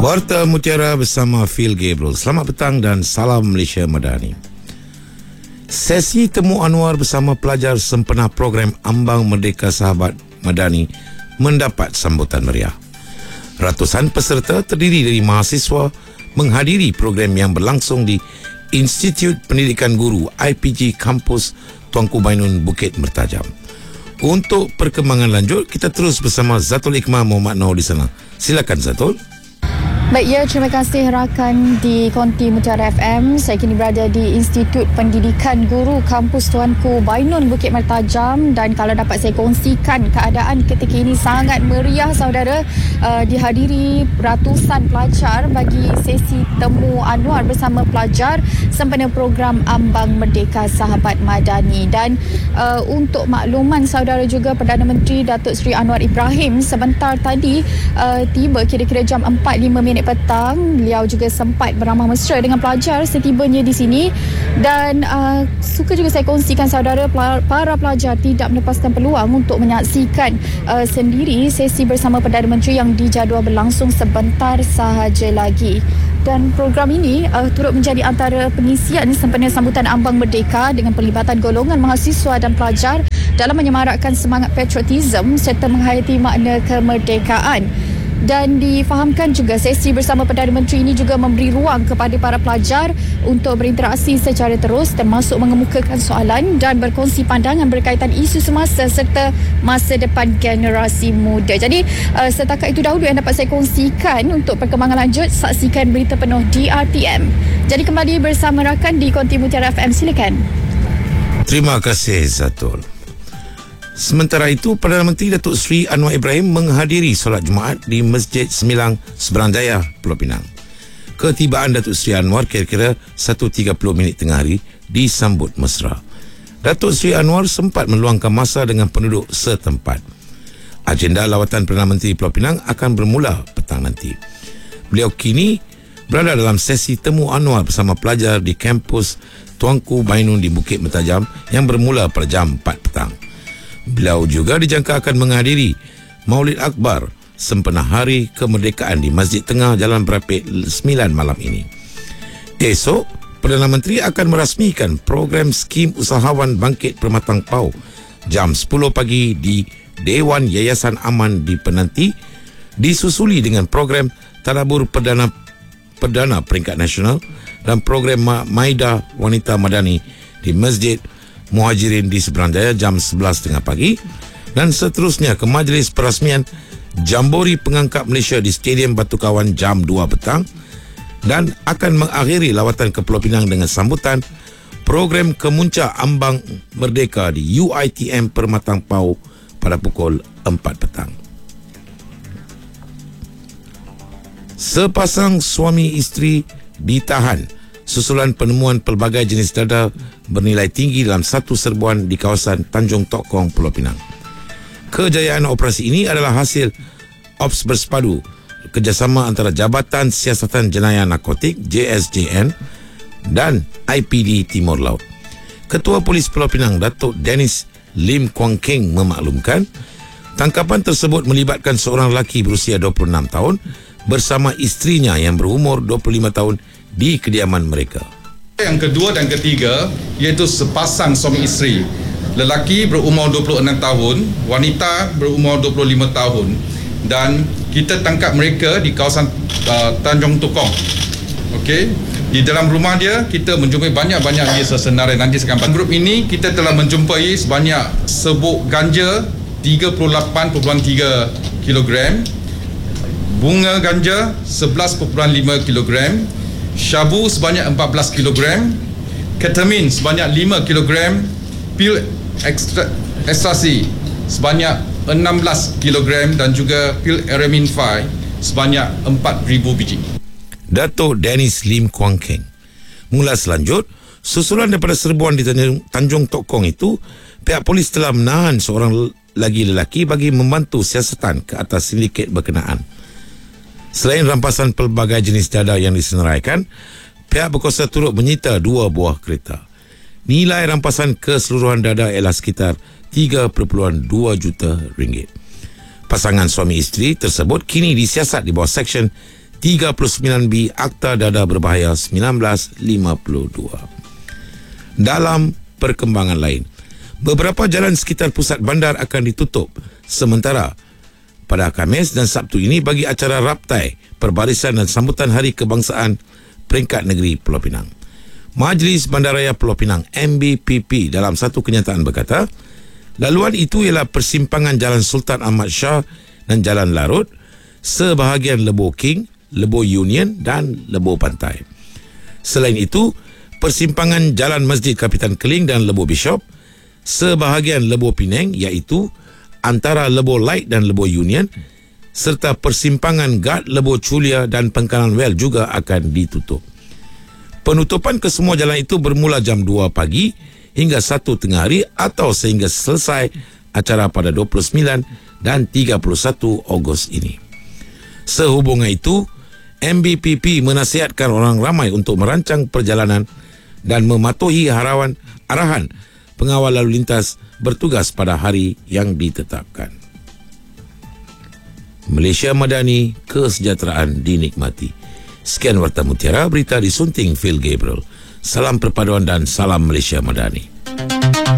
Warta Mutiara bersama Phil Gabriel. Selamat petang dan salam Malaysia Madani. Sesi Temu Anwar bersama pelajar sempena program Ambang Merdeka Sahabat Madani mendapat sambutan meriah. Ratusan peserta terdiri dari mahasiswa menghadiri program yang berlangsung di Institut Pendidikan Guru IPG Kampus Tuanku Bainun Bukit Mertajam. Untuk perkembangan lanjut, kita terus bersama Zatul Iqmah Muhammad Noor di sana. Silakan Zatul. Baik, ya, terima kasih rakan di Konti Mutiara FM. Saya kini berada di Institut Pendidikan Guru Kampus Tuanku Bainun Bukit Mertajam, dan kalau dapat saya kongsikan, keadaan ketika ini sangat meriah saudara. Dihadiri ratusan pelajar bagi sesi Temu Anwar bersama pelajar sempena program Ambang Merdeka Sahabat Madani. Dan untuk makluman saudara juga, Perdana Menteri Datuk Seri Anwar Ibrahim sebentar tadi tiba kira-kira jam 4.05 petang. Beliau juga sempat beramah mesra dengan pelajar setibanya di sini, dan suka juga saya kongsikan saudara, para pelajar tidak melepaskan peluang untuk menyaksikan sendiri sesi bersama Perdana Menteri yang dijadual berlangsung sebentar sahaja lagi. Dan program ini turut menjadi antara pengisian sempena sambutan Ambang Merdeka dengan pelibatan golongan mahasiswa dan pelajar dalam menyemarakkan semangat patriotism serta menghayati makna kemerdekaan. Dan difahamkan juga sesi bersama Perdana Menteri ini juga memberi ruang kepada para pelajar untuk berinteraksi secara terus, termasuk mengemukakan soalan dan berkongsi pandangan berkaitan isu semasa serta masa depan generasi muda. Jadi setakat itu dahulu yang dapat saya kongsikan. Untuk perkembangan lanjut, saksikan berita penuh di RTM. Jadi kembali bersama rakan di Konti Mutiara FM, silakan. Terima kasih Zatul. Sementara itu, Perdana Menteri Datuk Seri Anwar Ibrahim menghadiri solat Jumaat di Masjid Semilang, Seberang Jaya, Pulau Pinang. Ketibaan Datuk Seri Anwar kira-kira 1.30 tengah hari disambut mesra. Datuk Seri Anwar sempat meluangkan masa dengan penduduk setempat. Agenda lawatan Perdana Menteri Pulau Pinang akan bermula petang nanti. Beliau kini berada dalam sesi Temu Anwar bersama pelajar di kampus Tuanku Bainun di Bukit Mertajam yang bermula pada jam 4 petang. Beliau juga dijangka akan menghadiri Maulid Akbar sempena Hari Kemerdekaan di Masjid Tengah Jalan Berapit 9 malam ini. Esok, Perdana Menteri akan merasmikan program Skim Usahawan Bangkit Permatang Pau jam 10 pagi di Dewan Yayasan Aman di Penanti, disusuli dengan program Tadabur Perdana Peringkat Nasional dan program Maida Wanita Madani di Masjid Muhajirin di Seberang Jaya jam 11.30 pagi, dan seterusnya ke majlis perasmian Jambori Pengangkat Malaysia di Stadium Batu Kawan jam 2 petang, dan akan mengakhiri lawatan ke Pulau Pinang dengan sambutan program Kemuncak Ambang Merdeka di UiTM Permatang Pau pada pukul 4 petang. Sepasang suami isteri ditahan susulan penemuan pelbagai jenis dadah bernilai tinggi dalam satu serbuan di kawasan Tanjung Tok Kong, Pulau Pinang. Kejayaan operasi ini adalah hasil Ops Bersepadu kerjasama antara Jabatan Siasatan Jenayah Narkotik JSJN dan IPD Timur Laut. Ketua Polis Pulau Pinang, Datuk Dennis Lim Kuang Keng, memaklumkan tangkapan tersebut melibatkan seorang lelaki berusia 26 tahun bersama isterinya yang berumur 25 tahun di kediaman mereka. Yang kedua dan ketiga iaitu sepasang suami isteri. Lelaki berumur 26 tahun, wanita berumur 25 tahun, dan kita tangkap mereka di kawasan Tanjung Tukong. Okey, di dalam rumah dia kita menjumpai banyak-banyak dia senarai. Nanti sekarang grup ini kita telah menjumpai sebanyak sebuk ganja 38.3 kg, bunga ganja 11.5 kg, syabu sebanyak 14 kg, ketamin sebanyak 5 kg, pil ekstasi sebanyak 16 kg dan juga pil Aramin 5 sebanyak 4,000 biji. Datuk Dennis Lim Kuang Keng. Mula selanjut, susulan daripada serbuan di Tanjung Tok Kong itu, pihak polis telah menahan seorang lagi lelaki bagi membantu siasatan ke atas sindiket berkenaan. Selain rampasan pelbagai jenis dadah yang disenaraikan, pihak berkuasa turut menyita 2 buah kereta. Nilai rampasan keseluruhan dadah ialah sekitar 3.2 juta ringgit. Pasangan suami isteri tersebut kini disiasat di bawah Seksyen 39B Akta Dadah Berbahaya 1952. Dalam perkembangan lain, beberapa jalan sekitar pusat bandar akan ditutup sementara pada Khamis dan Sabtu ini bagi acara raptai, perbarisan dan sambutan Hari Kebangsaan peringkat negeri Pulau Pinang. Majlis Bandaraya Pulau Pinang MBPP dalam satu kenyataan berkata, laluan itu ialah persimpangan Jalan Sultan Ahmad Shah dan Jalan Larut, sebahagian Lebo King, Lebo Union dan Lebo Pantai. Selain itu, persimpangan Jalan Masjid Kapitan Keling dan Lebo Bishop, sebahagian Lebo Penang iaitu antara Lebo Light dan Lebo Union, serta persimpangan Guard Lebo Chulia dan Pangkalan Well juga akan ditutup. Penutupan kesemua jalan itu bermula jam 2 pagi hingga 1 tengah hari atau sehingga selesai acara pada 29 dan 31 Ogos ini. Sehubungan itu, MBPP menasihatkan orang ramai untuk merancang perjalanan dan mematuhi arahan pengawal lalu lintas bertugas pada hari yang ditetapkan. Malaysia Madani, kesejahteraan dinikmati. Sekian Warta Mutiara, berita disunting Phil Gabriel. Salam perpaduan dan salam Malaysia Madani.